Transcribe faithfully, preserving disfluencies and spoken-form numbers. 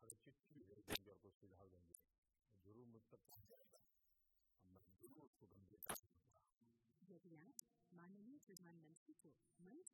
अगर चिट्ठी भी भेज देंगे और कोई सुझाव देंगे जरूर मुझ तक पहुँच जाएगा, मैं जरूर उसको गंभीरता से लूँगा। यदि आप माननीय प्रधानमंत्री को मन